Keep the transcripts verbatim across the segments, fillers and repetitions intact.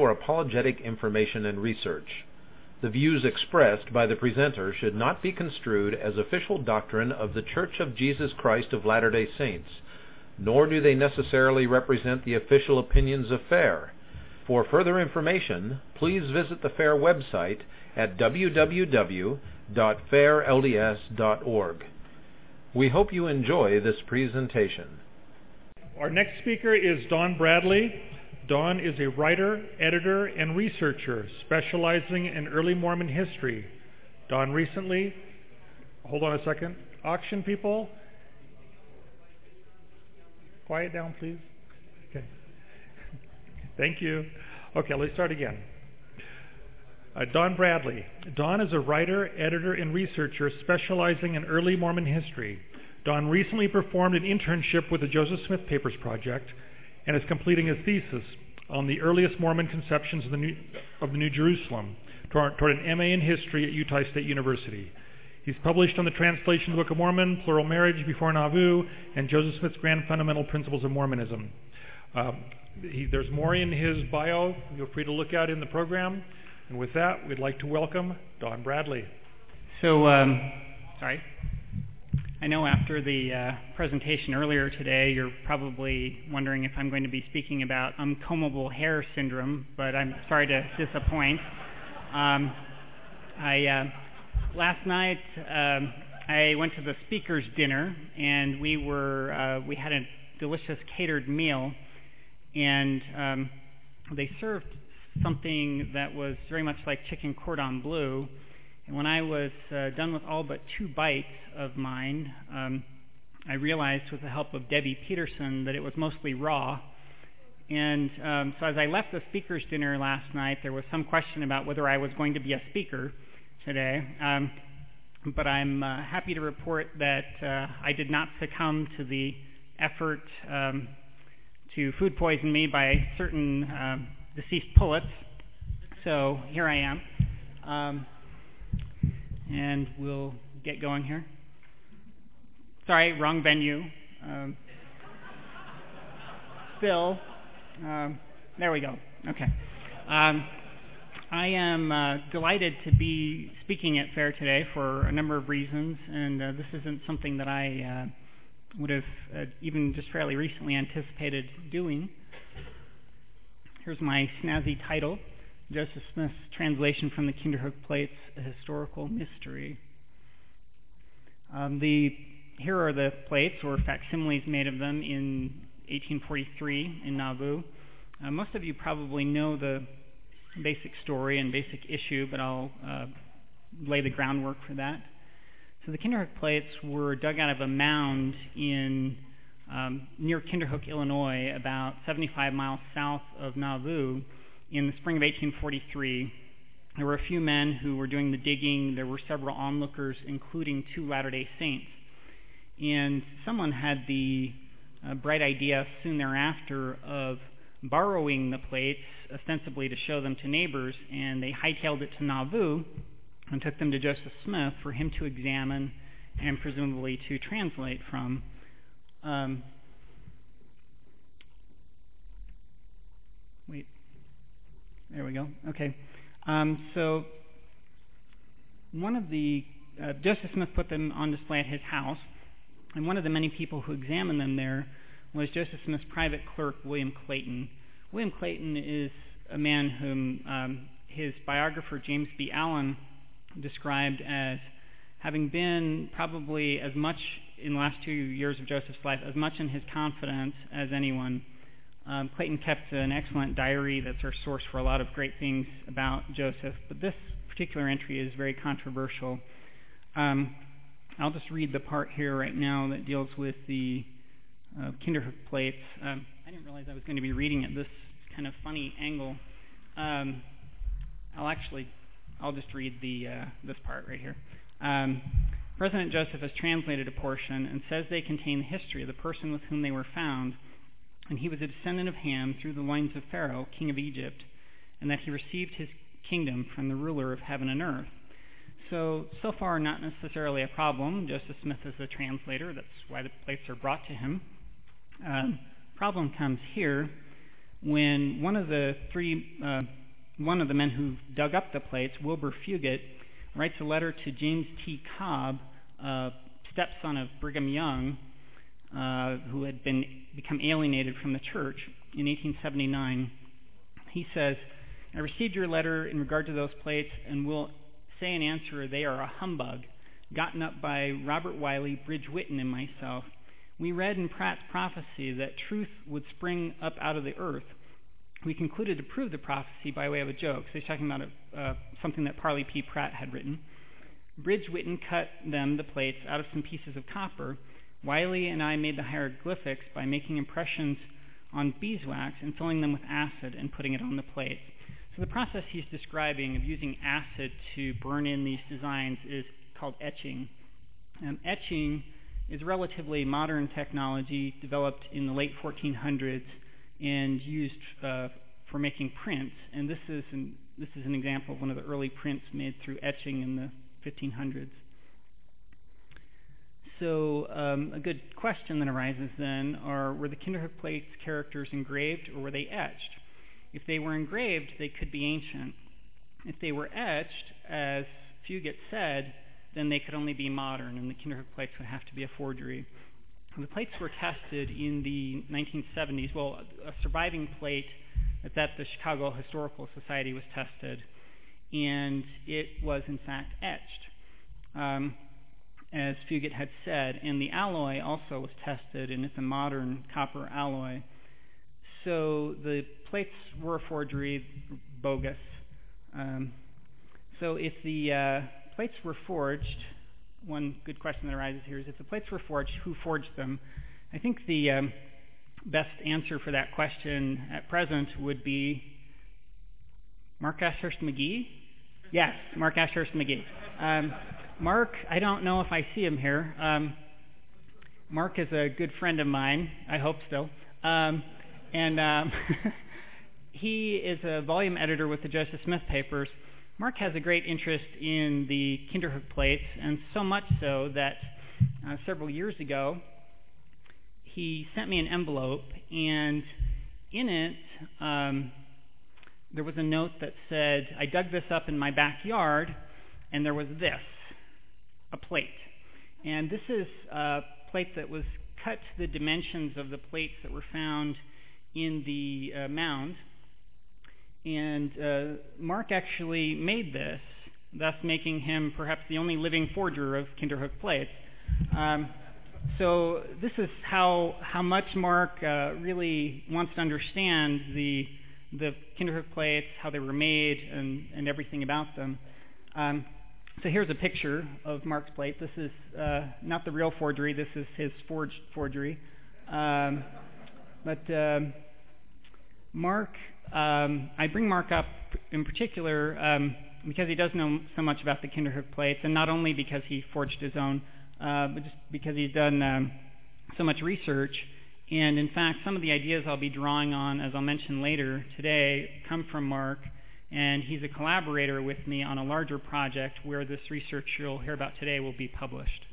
for apologetic information and research. The views expressed by the presenter should not be construed as official doctrine of the Church of Jesus Christ of Latter-day Saints, nor do they necessarily represent the official opinions of FAIR. For further information, please visit the FAIR website at w w w dot fair l d s dot org. We hope you enjoy this presentation. Our next speaker is Don Bradley. Don is a writer, editor, and researcher specializing in early Mormon history. Don recently, hold on a second, auction people. Quiet down, please. Okay. Thank you. Okay, let's start again. Uh, Don Bradley. Don is a writer, editor, and researcher specializing in early Mormon history. Don recently performed an internship with the Joseph Smith Papers Project and is completing his thesis on the earliest Mormon conceptions of the New, of the New Jerusalem toward, toward an M A in history at Utah State University. He's published on the translation of the Book of Mormon, Plural Marriage Before Nauvoo, and Joseph Smith's Grand Fundamental Principles of Mormonism. Um, he, there's more in his bio. Feel free to look out in the program. And with that, we'd like to welcome Don Bradley. So, um, sorry. I know after the uh, presentation earlier today, you're probably wondering if I'm going to be speaking about uncombable hair syndrome, but I'm sorry to disappoint. Um, I uh, last night um, I went to the speakers' dinner, and we were uh, we had a delicious catered meal, and um, they served something that was very much like chicken cordon bleu. And when I was uh, done with all but two bites of mine, um, I realized with the help of Debbie Peterson that it was mostly raw. And um, so as I left the speakers' dinner last night, there was some question about whether I was going to be a speaker today. Um, but I'm uh, happy to report that uh, I did not succumb to the effort um, to food poison me by certain um, deceased pullets. So here I am. Um, and we'll get going here. Sorry, wrong venue. Um, still, um, there we go. Okay. Um, I am uh, delighted to be speaking at FAIR today for a number of reasons, and uh, this isn't something that I uh, would have uh, even just fairly recently anticipated doing. Here's my snazzy title, Joseph Smith's Translation from the Kinderhook Plates, A Historical Mystery. Um, the, here are the plates, or facsimiles made of them, in eighteen forty-three in Nauvoo. Uh, most of you probably know the basic story and basic issue, but I'll uh, lay the groundwork for that. So the Kinderhook plates were dug out of a mound in Um, near Kinderhook, Illinois, about seventy-five miles south of Nauvoo, in the spring of eighteen forty-three. There were a few men who were doing the digging. There were several onlookers, including two Latter-day Saints. And someone had the uh, bright idea soon thereafter of borrowing the plates, ostensibly to show them to neighbors, and they hightailed it to Nauvoo and took them to Joseph Smith for him to examine and presumably to translate from. Um, wait, there we go. Okay. Um, so one of the, uh, Joseph Smith put them on display at his house, and one of the many people who examined them there was Joseph Smith's private clerk, William Clayton. William Clayton is a man whom um, his biographer, James B. Allen, described as having been probably as much in the last two years of Joseph's life, as much in his confidence as anyone. Um, Clayton kept an excellent diary that's our source for a lot of great things about Joseph, but this particular entry is very controversial. Um, I'll just read the part here right now that deals with the uh, Kinderhook plates. Um, I didn't realize I was going to be reading at this kind of funny angle. Um, I'll actually, I'll just read the uh, this part right here. Um, President Joseph has translated a portion and says they contain the history of the person with whom they were found, and he was a descendant of Ham through the loins of Pharaoh, king of Egypt, and that he received his kingdom from the ruler of heaven and earth. So, so far not necessarily a problem. Joseph Smith is a translator. That's why the plates are brought to him. Um, problem comes here. when one of the three, uh, one of the men who dug up the plates, Wilbur Fugit, writes a letter to James T. Cobb, uh, stepson of Brigham Young, uh, who had been become alienated from the church in eighteen seventy-nine. He says, "I received your letter in regard to those plates and will say in answer they are a humbug, gotten up by Robert Wiley, Bridge Whitton, and myself. We read in Pratt's prophecy that truth would spring up out of the earth. We concluded to prove the prophecy by way of a joke." So he's talking about a, uh, something that Parley P. Pratt had written. "Bridge Whitton cut them, the plates, out of some pieces of copper. Wiley and I made the hieroglyphics by making impressions on beeswax and filling them with acid and putting it on the plates." So the process he's describing of using acid to burn in these designs is called etching. Um, etching is relatively modern technology developed in the late fourteen hundreds and used uh, for making prints. And this is an, this is an example of one of the early prints made through etching in the fifteen hundreds. So um, a good question that arises then are, were the Kinderhook plates characters engraved or were they etched? If they were engraved, they could be ancient. If they were etched, as Fugit said, then they could only be modern, and the Kinderhook plates would have to be a forgery. The plates were tested in the nineteen seventies. Well, a surviving plate that's at the Chicago Historical Society was tested, and it was in fact etched, um, as Fugit had said, and the alloy also was tested, and it's a modern copper alloy. So the plates were a forgery, bogus. Um, so if the uh, plates were forged, one good question that arises here is, if the plates were forged, who forged them? I think the um, best answer for that question at present would be Mark Ashurst McGee? Yes, Mark Ashurst McGee. Um, Mark, I don't know if I see him here. Um, Mark is a good friend of mine, I hope still. Um, and um, he is a volume editor with the Joseph Smith Papers. Mark has a great interest in the Kinderhook plates, and so much so that uh, several years ago he sent me an envelope, and in it um, there was a note that said, "I dug this up in my backyard, and there was this, a plate." And this is a plate that was cut to the dimensions of the plates that were found in the uh, mound. And uh, Mark actually made this, thus making him perhaps the only living forger of Kinderhook plates. Um, so this is how how much Mark uh, really wants to understand the the Kinderhook plates, how they were made, and, and everything about them. Um, so here's a picture of Mark's plate. This is uh, not the real forgery. This is his forged forgery. Um, but um, Mark... Um, I bring Mark up in particular um, because he does know so much about the Kinderhook plates, and not only because he forged his own, uh, but just because he's done um, so much research. And in fact, some of the ideas I'll be drawing on, as I'll mention later today, come from Mark, and he's a collaborator with me on a larger project where this research you'll hear about today will be published.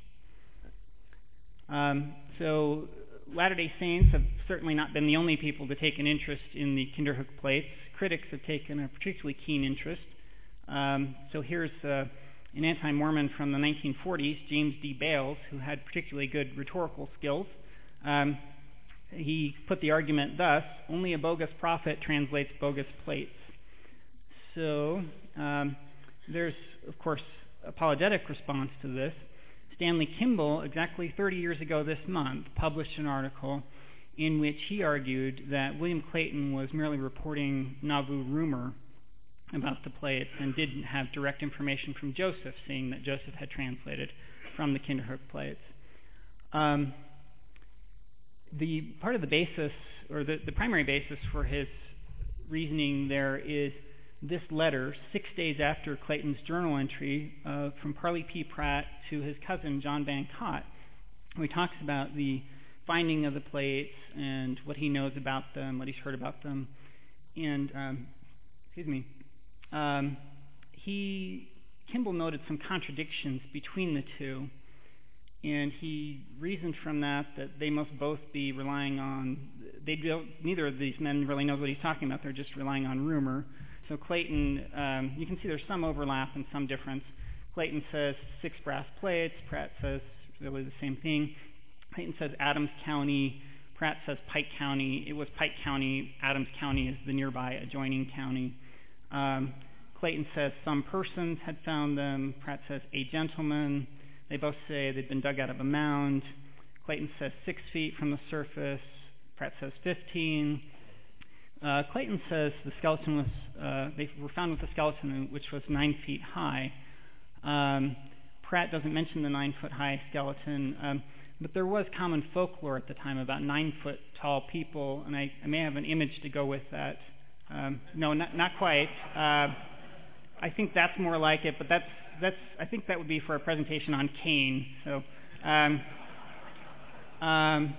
Um, so Latter-day Saints have certainly not been the only people to take an interest in the Kinderhook plates. Critics have taken a particularly keen interest. Um, so here's uh, an anti-Mormon from the nineteen forties, James D. Bales, who had particularly good rhetorical skills. Um, he put the argument thus: only a bogus prophet translates bogus plates. So um, there's, of course, apologetic response to this. Stanley Kimball, exactly thirty years ago this month, published an article in which he argued that William Clayton was merely reporting Nauvoo rumor about the plates and didn't have direct information from Joseph, seeing that Joseph had translated from the Kinderhook plates. Um, the part of the basis, or the, the primary basis for his reasoning there is this letter, six days after Clayton's journal entry, uh, from Parley P. Pratt to his cousin John Van Cott, where he talks about the finding of the plates and what he knows about them, what he's heard about them. And, um, excuse me, um, he, Kimball noted some contradictions between the two. and he reasoned from that that they must both be relying on, they don't, neither of these men really knows what he's talking about, they're just relying on rumor. So Clayton, um, you can see there's some overlap and some difference. Clayton says six brass plates, Pratt says really the same thing. Clayton says Adams County, Pratt says Pike County. It was Pike County, Adams County is the nearby adjoining county. Um, Clayton says some persons had found them, Pratt says a gentleman. They both say they'd been dug out of a mound. Clayton says six feet from the surface, Pratt says fifteen. Uh, Clayton says the skeleton was, uh, they were found with a skeleton which was nine feet high. Um, Pratt doesn't mention the nine foot high skeleton, um, but there was common folklore at the time about nine foot tall people, and I, I may have an image to go with that. Um, no, not, not quite. Uh, I think that's more like it, but that's, that's, I think that would be for a presentation on Cain. So, um, um,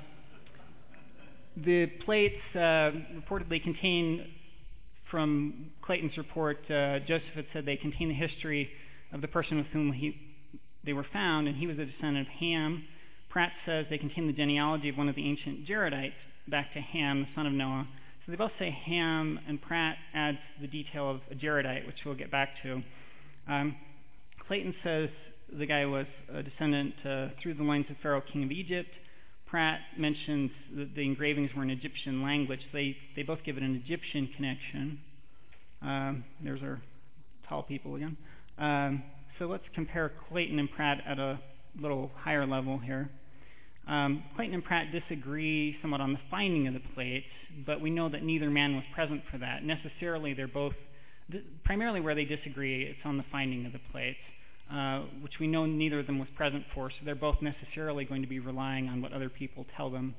the plates uh, reportedly contain, from Clayton's report, uh, Joseph had said they contain the history of the person with whom he, they were found, and he was a descendant of Ham. Pratt says they contain the genealogy of one of the ancient Jaredites back to Ham, the son of Noah. So they both say Ham, and Pratt adds the detail of a Jaredite, which we'll get back to. Um, Clayton says the guy was a descendant uh, through the lines of Pharaoh, king of Egypt. Pratt mentions that the engravings were in Egyptian language. They they both give it an Egyptian connection. Um, there's our tall people again. Um, so let's compare Clayton and Pratt at a little higher level here. Um, Clayton and Pratt disagree somewhat on the finding of the plates, but we know that neither man was present for that. Necessarily, they're both, th- primarily where they disagree, it's on the finding of the plates, uh, which we know neither of them was present for, so they're both necessarily going to be relying on what other people tell them.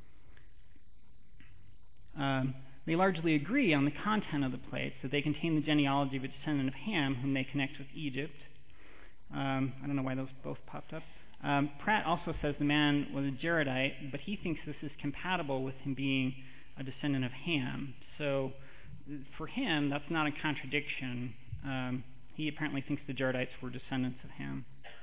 Um, they largely agree on the content of the plates, that they contain the genealogy of a descendant of Ham, whom they connect with Egypt. Um, I don't know why those both popped up. Um, Pratt also says the man was a Jaredite, but he thinks this is compatible with him being a descendant of Ham. So for him, that's not a contradiction. Um, he apparently thinks the Jaredites were descendants of Ham.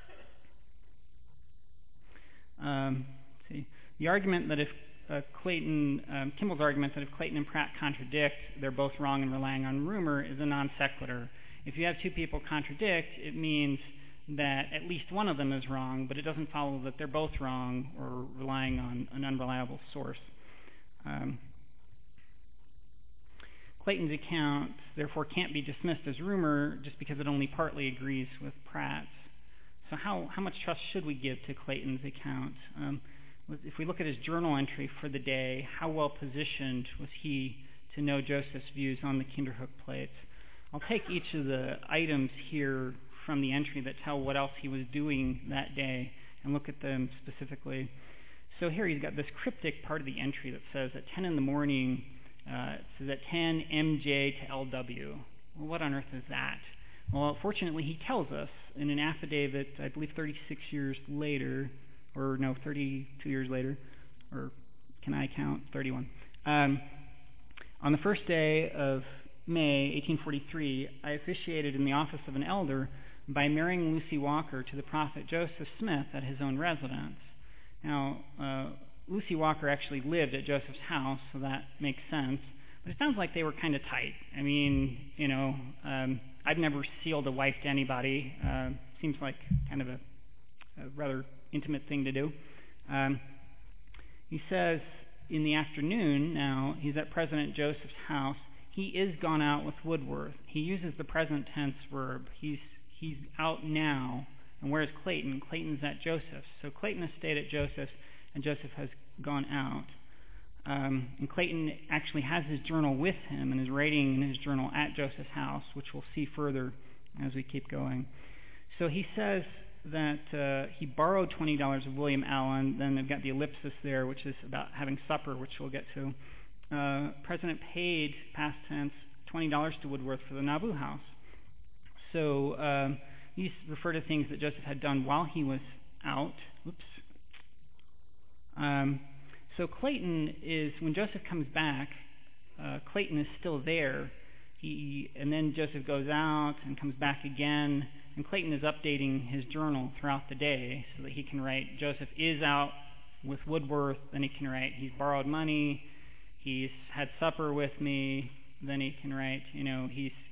Um, let's see. The argument that if uh, Clayton, um, Kimball's argument that if Clayton and Pratt contradict, they're both wrong and relying on rumor is a non sequitur. If you have two people contradict, it means that at least one of them is wrong, but it doesn't follow that they're both wrong or relying on an unreliable source. Um, Clayton's account, therefore, can't be dismissed as rumor just because it only partly agrees with Pratt's. So how, how much trust should we give to Clayton's account? Um, if we look at his journal entry for the day, how well positioned was he to know Joseph's views on the Kinderhook plates? I'll take each of the items here from the entry that tell what else he was doing that day and look at them specifically. So here he's got this cryptic part of the entry that says at ten in the morning, uh, it says at ten M J to L W. Well, what on earth is that? Well, fortunately he tells us in an affidavit, I believe thirty-six years later, or no, thirty-two years later, or can I count? thirty-one. Um, on the first day of May eighteen forty-three, I officiated in the office of an elder by marrying Lucy Walker to the prophet Joseph Smith at his own residence. Now, uh, Lucy Walker actually lived at Joseph's house, so that makes sense. But it sounds like they were kind of tight. I mean, you know, um, I've never sealed a wife to anybody. Uh, seems like kind of a, a rather intimate thing to do. Um, he says in the afternoon now, he's at President Joseph's house. He is gone out with Woodworth. He uses the present tense verb. He's he's out now. And where's Clayton? Clayton's at Joseph's. So Clayton has stayed at Joseph's, and Joseph has gone out. Um, and Clayton actually has his journal with him and is writing in his journal at Joseph's house, which we'll see further as we keep going. So he says that uh, he borrowed twenty dollars of William Allen. Then they've got the ellipsis there, which is about having supper, which we'll get to. Uh, President paid, past tense, twenty dollars to Woodworth for the Nauvoo house. So um, these refer to things that Joseph had done while he was out. Oops. Um, so Clayton is, when Joseph comes back, uh, Clayton is still there. He, and then Joseph goes out and comes back again, and Clayton is updating his journal throughout the day so that he can write, Joseph is out with Woodworth, then he can write, he's borrowed money, he's had supper with me, then he can write, you know, he's